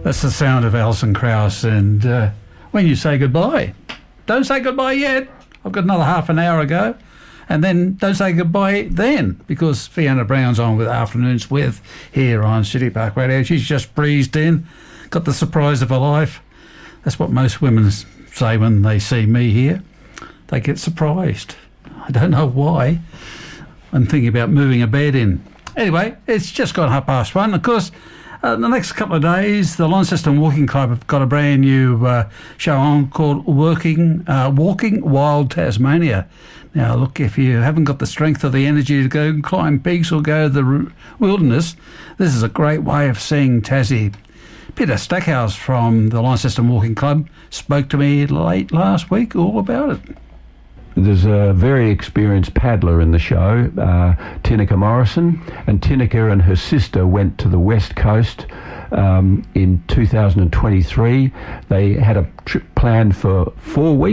That's the sound of Alison Krauss. And when you say goodbye, don't say goodbye yet. I've got another half an hour ago. And then don't say goodbye then, because Fiona Brown's on with Afternoons With here on City Park Radio. She's just breezed in, got the surprise of her life. That's what most women say when they see me here. They get surprised. I don't know why. I'm thinking about moving a bed in. Anyway, it's just gone 1:30. Of course, the next couple of days, the Launceston Walking Club have got a brand new show on called Walking Wild Tasmania. Now, look, if you haven't got the strength or the energy to go climb peaks or go to the wilderness, this is a great way of seeing Tassie. Peter Stackhouse from the Launceston Walking Club spoke to me late last week all about it. There's a very experienced paddler in the show, Tinnika Morrison, and Tinnika and her sister went to the West Coast in 2023. They had a trip planned for 4 weeks.